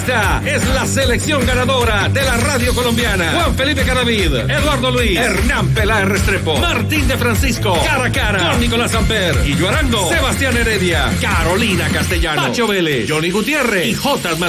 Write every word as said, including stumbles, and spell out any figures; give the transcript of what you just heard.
Esta es la selección ganadora de la radio colombiana. Juan Felipe Cadavid, Eduardo Luis, Hernán Peláez Restrepo, Martín de Francisco, cara a cara con Nicolás Amper, Guillo Arango, Sebastián Heredia, Carolina Castellano, Pacho Vélez, Johnny Gutiérrez y Jotas Manuel.